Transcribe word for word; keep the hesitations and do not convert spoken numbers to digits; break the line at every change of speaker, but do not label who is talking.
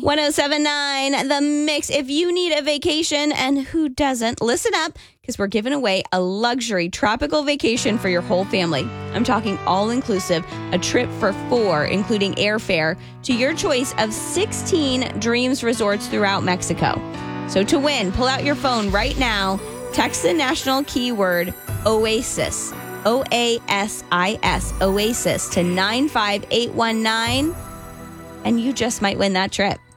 ten seventy-nine The Mix. If you need a vacation, and who doesn't, listen up, because we're giving away a luxury tropical vacation for your whole family. I'm talking all-inclusive, a trip for four, including airfare, to your choice of sixteen Dreams resorts throughout Mexico. So to win, pull out your phone right now, text the national keyword OASIS, O A S I S, OASIS, to nine five eight one nine, and you just might win that trip.